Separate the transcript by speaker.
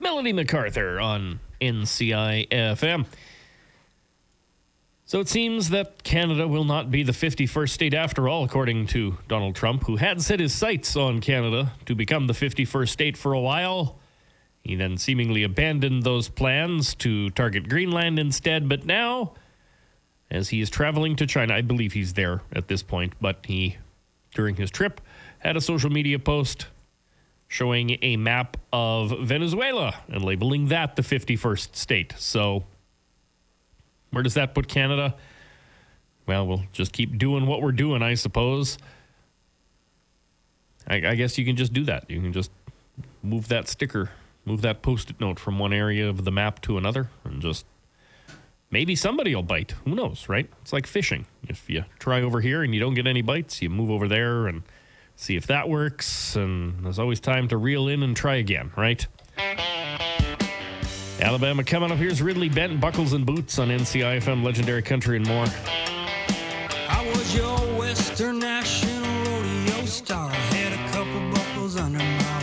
Speaker 1: Melanie MacArthur on NCI FM. So it seems that Canada will not be the 51st state after all, according to Donald Trump, who had set his sights on Canada to become the 51st state for a while. He then seemingly abandoned those plans to target Greenland instead, but now, as he is traveling to China, I believe he's there at this point, but he, during his trip, had a social media post showing a map of Venezuela and labeling that the 51st state. So where does that put Canada? Well, we'll just keep doing what we're doing, I suppose. I guess you can just do that. You can just move that sticker, move that Post-it note from one area of the map to another, and just maybe somebody will bite. Who knows, right? It's like fishing. If you try over here and you don't get any bites, you move over there and see if that works. And there's always time to reel in and try again, right? Alabama coming up. Here's Ridley Bent, Buckles and Boots on NCI FM, Legendary Country and more.
Speaker 2: I was your Western National Rodeo star. I had a couple buckles under my